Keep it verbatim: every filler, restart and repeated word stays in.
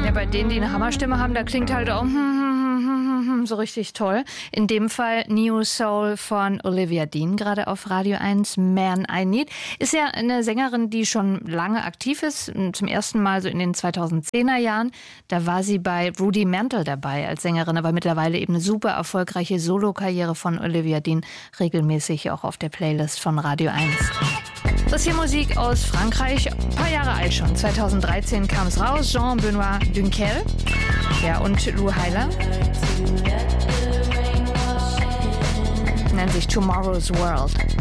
Ja, bei denen, die eine Hammerstimme haben, da klingt halt auch so richtig toll. In dem Fall New Soul von Olivia Dean, gerade auf Radio eins, Man I Need. Ist ja eine Sängerin, die schon lange aktiv ist. Zum ersten Mal so in den zweitausendzehner Jahren. Da war sie bei Rudy Mantle dabei als Sängerin, aber mittlerweile eben eine super erfolgreiche Solokarriere von Olivia Dean, regelmäßig auch auf der Playlist von Radio eins. Das hier Musik aus Frankreich, ein paar Jahre alt schon. zweitausenddreizehn kam es raus, Jean-Benoît Dunkel, ja, und Lou Heiler. Nennt sich Tomorrow's World.